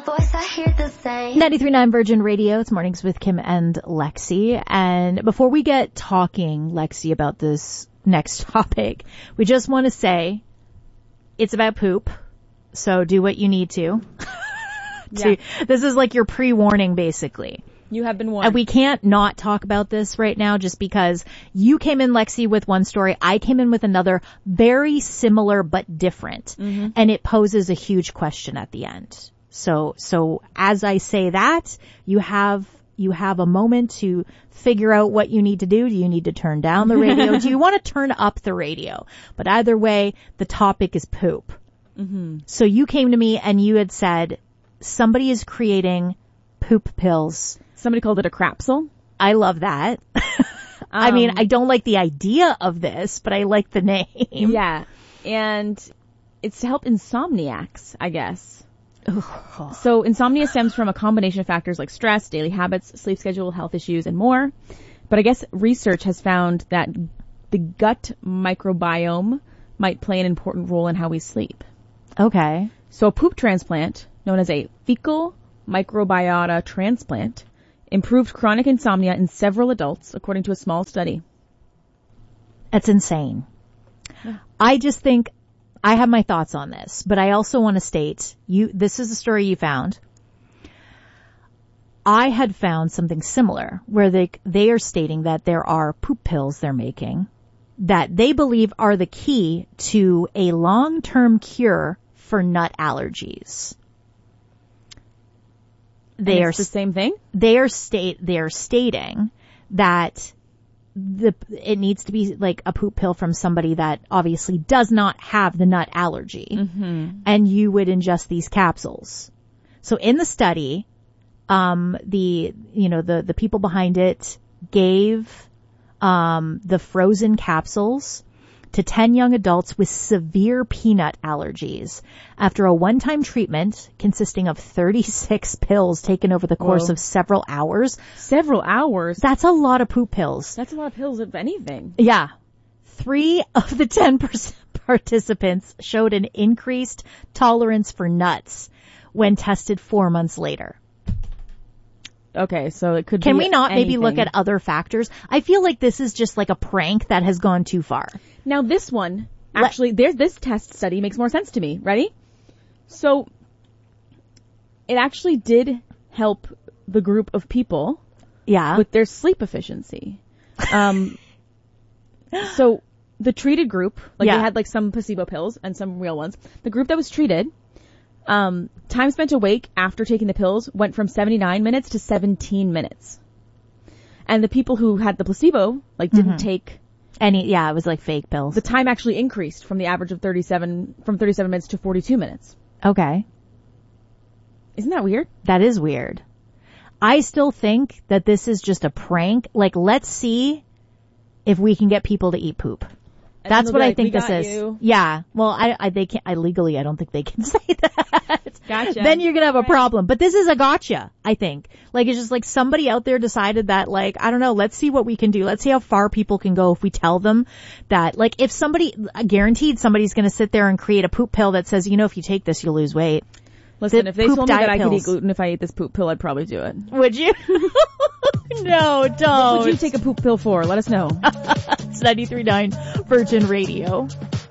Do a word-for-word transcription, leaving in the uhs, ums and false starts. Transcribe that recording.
voice, I hear the same. ninety-three point nine Virgin Radio. It's Mornings with Kim and Lexi. And before we get talking, Lexi, about this next topic, we just want to say it's about poop. So do what you need to. to Yeah. This is like your pre-warning, basically. You have been warned. And we can't not talk about this right now just because you came in, Lexi, with one story. I came in with another, very similar but different. Mm-hmm. And it poses a huge question at the end. So, so as I say that, you have, you have a moment to figure out what you need to do. Do you need to turn down the radio? Do you want to turn up the radio? But either way, the topic is poop. Mm-hmm. So you came to me and you had said somebody is creating poop pills. Somebody called it a crapsule. I love that. I Um, mean, I don't like the idea of this, but I like the name. Yeah. And it's to help insomniacs, I guess. So insomnia stems from a combination of factors like stress, daily habits, sleep schedule, health issues, and more. But I guess research has found that the gut microbiome might play an important role in how we sleep. Okay. So a poop transplant, known as a fecal microbiota transplant, improved chronic insomnia in several adults, according to a small study. That's insane. Yeah. I just think I have my thoughts on this, but I also want to state you, this is a story you found. I had found something similar where they, they are stating that there are poop pills they're making that they believe are the key to a long-term cure for nut allergies. They and it's are the same thing. They are state they are stating that the it needs to be like a poop pill from somebody that obviously does not have the nut allergy, mm-hmm. and you would ingest these capsules. So in the study, um, the you know the the people behind it gave um the frozen capsules to ten young adults with severe peanut allergies after a one-time treatment consisting of thirty-six pills taken over the course Whoa. of several hours. Several hours? That's a lot of poop pills. That's a lot of pills, if anything. Yeah. Three of the ten percent participants showed an increased tolerance for nuts when tested four months later. Okay, so it could Can be we not anything. maybe look at other factors? I feel like this is just like a prank that has gone too far. Now this one, actually, Let- there's this test study makes more sense to me. Ready? So, it actually did help the group of people Yeah. with their sleep efficiency. Um, so, the treated group, like Yeah. they had like some placebo pills and some real ones. The group that was treated, um, time spent awake after taking the pills went from seventy-nine minutes to seventeen minutes. And the people who had the placebo, like didn't Mm-hmm. take Any, yeah, it was like fake pills. the time actually increased from the average of thirty-seven, from thirty-seven minutes to forty-two minutes. Okay. Isn't that weird? That is weird. I still think that this is just a prank. Like, let's see if we can get people to eat poop. And That's then what they'll be I like, think "We this got is. you." Yeah. Well, I, I, they can't, I legally, I don't think they can say that. Gotcha. Then you're gonna have a problem. But this is a gotcha, I think. Like, it's just like somebody out there decided that, like, I don't know, let's see what we can do. Let's see how far people can go if we tell them that, like, if somebody, guaranteed somebody's gonna sit there and create a poop pill that says, you know, if you take this, you'll lose weight. Listen, The if they poop told me that diet I could eat pills. gluten if I ate this poop pill, I'd probably do it. Would you? No, What don't. would you take a poop pill for? Let us know. It's ninety-three point nine Virgin Radio.